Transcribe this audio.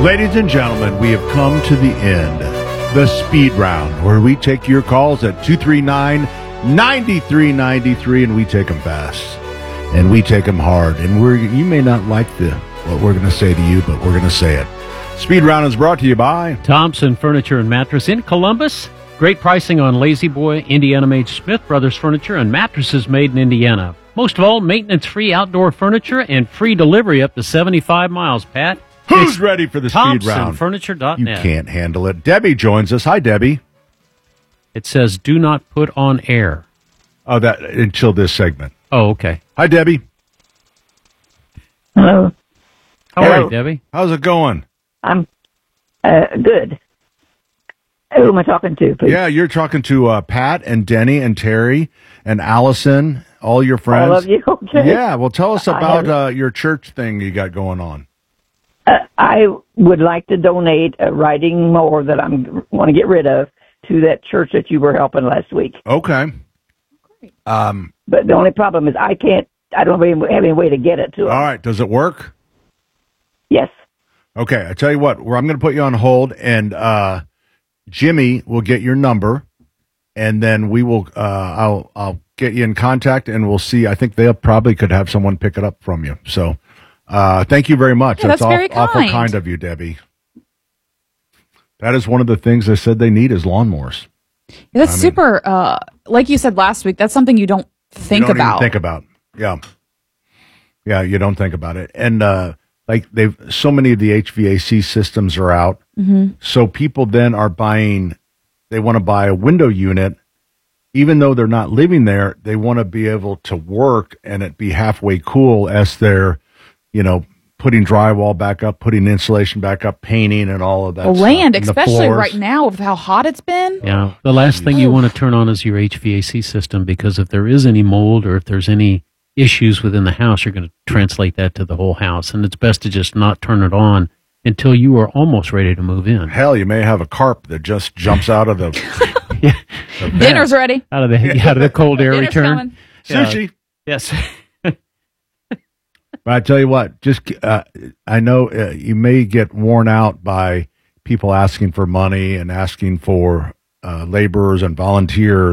Ladies and gentlemen, we have come to the end. The speed round, where we take your calls at 239-9393, and we take them fast. And we take them hard. And you may not like what we're going to say to you, but we're going to say it. Speed round is brought to you by Thompson Furniture and Mattress in Columbus. Great pricing on Lazy Boy, Indiana-made Smith Brothers furniture, and mattresses made in Indiana. Most of all, maintenance-free outdoor furniture and free delivery up to 75 miles, Pat. Who's ready for the speed round? ThompsonFurniture.net. You can't handle it. Debbie joins us. Hi, Debbie. It says, do not put on air. Oh, that until this segment. Oh, okay. Hi, Debbie. Hello. How are you, Debbie? How's it going? I'm good. Who am I talking to, please? Yeah, you're talking to Pat and Denny and Terry and Allison, all your friends. All of you? Okay. Yeah, well, tell us about your church thing you got going on. I would like to donate a riding mower that I want to get rid of to that church that you were helping last week. Okay. But the only problem is I don't have any way to get it to them. All right, does it work? Yes. Okay, I tell you what, I'm going to put you on hold, and Jimmy will get your number, and then we will. I'll get you in contact, and we'll see. I think they probably could have someone pick it up from you. So, thank you very much. Yeah, that's very awful kind. kind of you, Debbie. That is one of the things they said they need is lawnmowers. Yeah, that's super. Like you said last week, that's something you don't think Even about. think about. Yeah, you don't think about it, and like so many of the HVAC systems are out, so people then are buying. They want to buy a window unit, even though they're not living there. They want to be able to work and it be halfway cool as they're, putting drywall back up, putting insulation back up, painting, and all of that. Land, stuff. especially right now with how hot it's been. Yeah. The last thing you want to turn on is your HVAC system, because if there is any mold or if there's any issues within the house, you're going to translate that to the whole house. And it's best to just not turn it on until you are almost ready to move in. Hell, you may have a carp that just jumps out of the, Yeah. the vent. Dinner's ready. Out of the cold air Dinner's return. coming. Sushi. Yes. But I tell you what, just I know you may get worn out by people asking for money and asking for laborers and volunteers.